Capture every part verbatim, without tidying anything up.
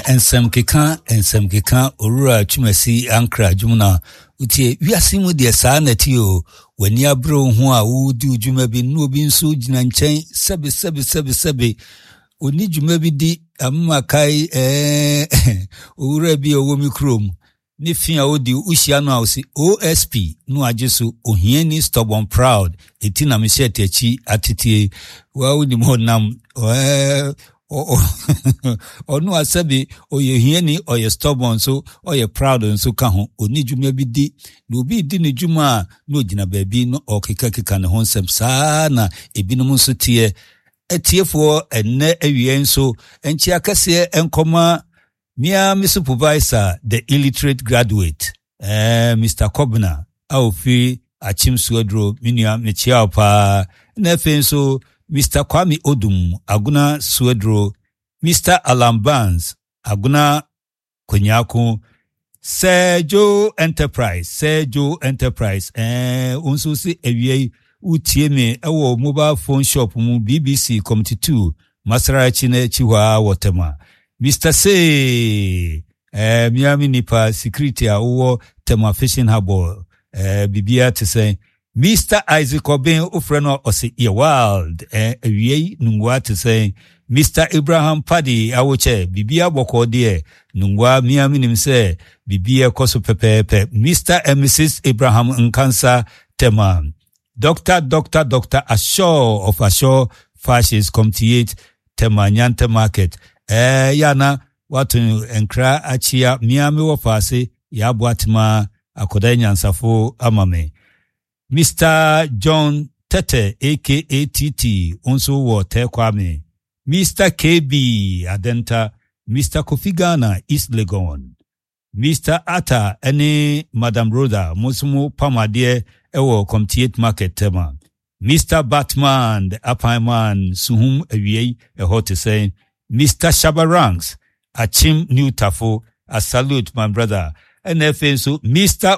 ensem keka ensem keka orura twumasi ankra dwumna utie wiase mu de saa nati o wani abro ho a wudi udwuma bi no bi nso gina nkyɛn sebe sebe sebe sebe oni dwuma bi di amma kai eh orura bi owo mikrom ni fia odi uhyia no a osi O S P no ajeso ohiani stubborn proud etina me shete achi atete wa odi mo nam eh onu asabi oye hiani oye stubborn so oye proud nso ka ho oni dwuma bi di na obi di ne dwuma no gina baabi no okeka keka ne ho nsem saa na ebinom nso tie etiefo enne awie nso enchi akase enkoma mia mi supervisor the illiterate graduate eh Mister Kobna aofi achim suadro minia mechia pa na fenso Mister Kwame Odum aguna suadro Mister Alambans aguna konyako Sejo Enterprise Sejo Enterprise eh unso si ewie utie me ewo mobile phone shop mu B B C Committee two Masarachi na chiwa wotema Mister C eh miami nipa security a wo tema fishing harbor eh bibia te say Mister Isaac Obin ofreno ose ye wild eh awie nungwa te say Mister Abraham Paddy awoche bibia boko de nungwa miami nim say bibia koso pepepe Mister and Missus Abraham Nkansa tema Doctor Doctor Doctor Asho of Asho Fashions Committee tema Nyante Market eh yana watu enkra achia miami wafase ya bwatima akoda nyansafo amame Mister John Tete aka T T onso wo Tekwame Mister K B Adenta Mister Kofi Ghana East Legon Mister Ata ene Madam Rhoda Musumu Pamade ewo Comtiate Market tema Mister Batman the Apaiman Suhum Awie eho te say Mister Shabaranks Achim New Tafo a salute my brother and F so Mister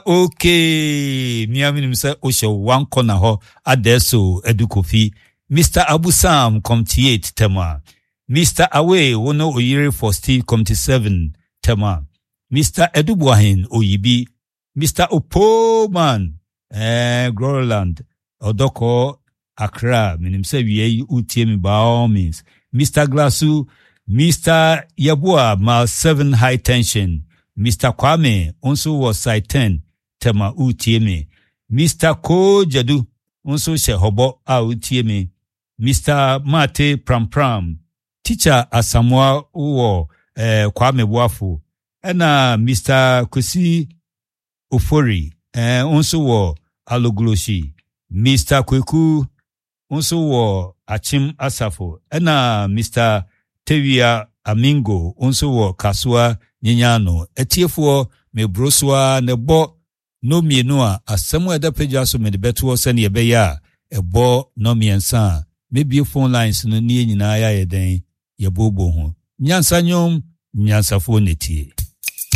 OK miami nimse osho one corner ho adeso edukofi Mister Abu Sam Comtiate tema Mister Away wono oyire for Steve Comti seven tema Mister Edubuahin Oyibi Mister Opoman eh Groland Odoko Accra minimse wiye utie mi by all means Mister Glasu Mister Yabua Mal seven high tension Mister Kwame also was side ten tema utieme Mister Ko Jadu also she hobo a utieme Mister Mate Pram Pram teacher Asamoah uwo eh, Kwame Wafu ena Mister Kusi Ofori eh, also wo Alogloshi Mister Kweku also wo Achim Asafo ena Mister Tevia Amingo onso wo Kasua Nyenyano etiefo me brosua ne bo no mienu a asemu eda pagya so me de beto se ne be ya ebo no miensa me bi phone lines no nie nyina ya yeden ye bobo ho nyansa nyom nyansafo netie